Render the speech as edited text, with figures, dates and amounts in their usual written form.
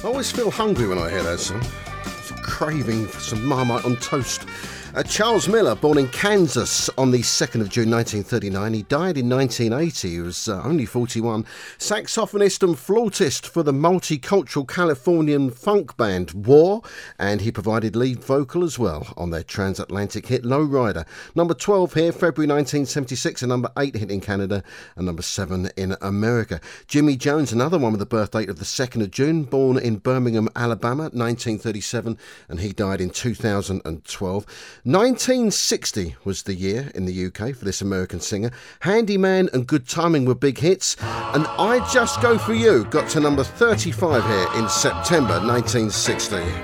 I always feel hungry when I hear that song. It's a craving for some Marmite on toast. Charles Miller, born in Kansas on the 2nd of June 1939. He died in 1980. He was only 41. Saxophonist and flautist for the multicultural Californian funk band War, and he provided lead vocal as well on their transatlantic hit Low Rider. Number 12 here, February 1976, and number 8 hit in Canada, and number 7 in America. Jimmy Jones, another one with the birth date of the 2nd of June, born in Birmingham, Alabama, 1937, and he died in 2012. 1960 was the year in the UK for this American singer. Handyman and Good Timing were big hits, and I Just Go For You got to number 35 here in September 1960.